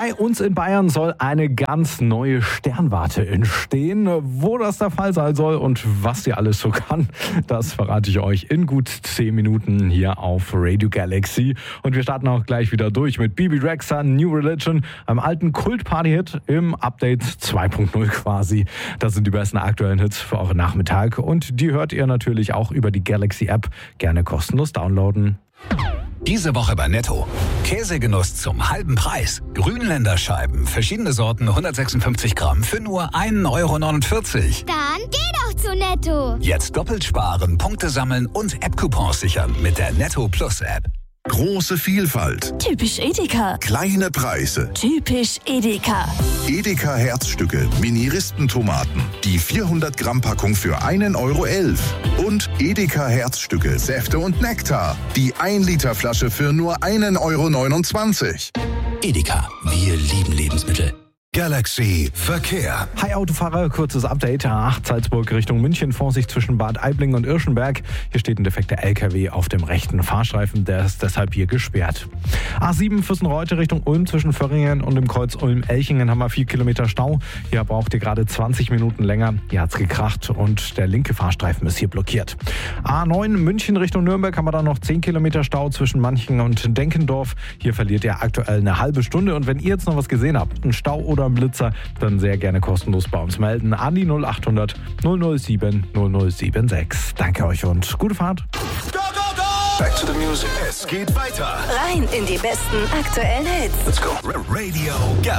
Bei uns in Bayern soll eine ganz neue Sternwarte entstehen. Wo das der Fall sein soll und was sie alles so kann, das verrate ich euch in gut 10 Minuten hier auf Radio Galaxy. Und wir starten auch gleich wieder durch mit Bibi Rexha, New Religion, einem alten Kult-Party-Hit im Update 2.0 quasi. Das sind die besten aktuellen Hits für euren Nachmittag und die hört ihr natürlich auch über die Galaxy-App. Gerne kostenlos downloaden. Diese Woche bei Netto. Käsegenuss zum halben Preis. Grünländerscheiben, verschiedene Sorten, 156 Gramm für nur 1,49 €. Dann geh doch zu Netto. Jetzt doppelt sparen, Punkte sammeln und App-Coupons sichern mit der Netto Plus App. Große Vielfalt, Typisch Edeka. kleine Preise. Typisch Edeka. Edeka Herzstücke, Mini-Ristentomaten. Die 400 Gramm Packung für 1,11 € Und Edeka Herzstücke, Säfte und Nektar. Die 1 Liter Flasche für nur 1,29 €. Edeka, wir lieben Lebensmittel. Galaxy Verkehr. Hi Autofahrer, kurzes Update. A8 Salzburg Richtung München, Vorsicht zwischen Bad Aibling und Irschenberg. Hier steht ein defekter LKW auf dem rechten Fahrstreifen, der ist deshalb hier gesperrt. A7 Füssen-Reute Richtung Ulm zwischen Föhringen und dem Kreuz Ulm-Elchingen haben wir 4 Kilometer Stau. Hier braucht ihr gerade 20 Minuten länger. Hier hat's gekracht und der linke Fahrstreifen ist hier blockiert. A9 München Richtung Nürnberg haben wir dann noch 10 Kilometer Stau zwischen Manching und Denkendorf. Hier verliert ihr aktuell eine halbe Stunde und wenn ihr jetzt noch was gesehen habt, einen Stau oder einen Blitzer, dann sehr gerne kostenlos bei uns melden. An die 0800 007 0076. Danke euch und gute Fahrt. Back to the music. Es geht weiter. Rein in die besten aktuellen Hits. Let's go. Radio Galaxy.